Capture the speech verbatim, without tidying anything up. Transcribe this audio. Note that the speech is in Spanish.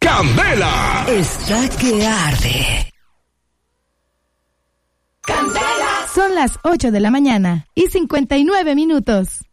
Candela está que arde. Candela. Son las ocho de la mañana y cincuenta y nueve minutos.